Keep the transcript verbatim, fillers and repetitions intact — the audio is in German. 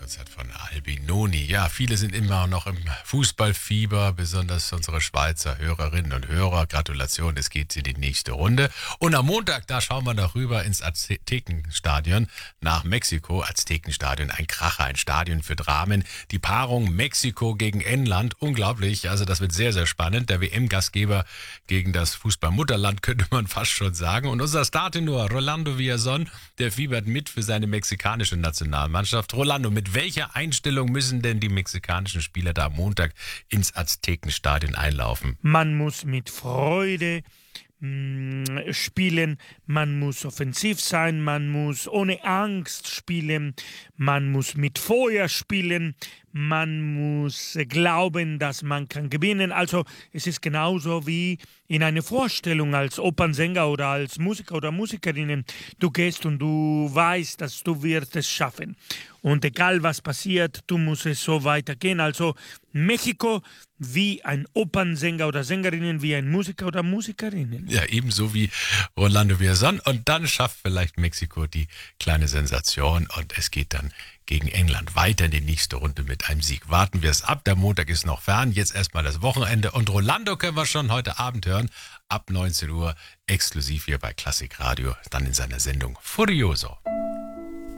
Konzert von Albinoni. Ja, viele sind immer noch im Fußballfieber, besonders unsere Schweizer Hörerinnen und Hörer. Gratulation, es geht in die nächste Runde. Und am Montag, da schauen wir noch rüber ins Aztekenstadion nach Mexiko. Aztekenstadion, ein Kracher, ein Stadion für Dramen. Die Paarung Mexiko gegen England, unglaublich. Also das wird sehr, sehr spannend. Der W M-Gastgeber gegen das Fußballmutterland, könnte man fast schon sagen. Und unser Startenor, Rolando Villazón, der fiebert mit für seine mexikanische Nationalmannschaft. Rolando, mit welcher Einstellung müssen denn die mexikanischen Spieler da am Montag ins Aztekenstadion einlaufen? Man muss mit Freude mh, spielen, man muss offensiv sein, man muss ohne Angst spielen, man muss mit Feuer spielen, man muss glauben, dass man kann gewinnen. Also es ist genauso wie in einer Vorstellung als Opernsänger oder als Musiker oder Musikerinnen. Du gehst und du weißt, dass du wirst es schaffen. Und egal was passiert, du musst es so weitergehen. Also Mexiko wie ein Opernsänger oder Sängerinnen, wie ein Musiker oder Musikerinnen. Ja, ebenso wie Rolando Villazón. Und dann schafft vielleicht Mexiko die kleine Sensation und es geht dann gegen England weiter in die nächste Runde mit einem Sieg. Warten wir es ab, der Montag ist noch fern, jetzt erstmal das Wochenende und Rolando können wir schon heute Abend hören, ab neunzehn Uhr, exklusiv hier bei Klassik Radio, dann in seiner Sendung Furioso.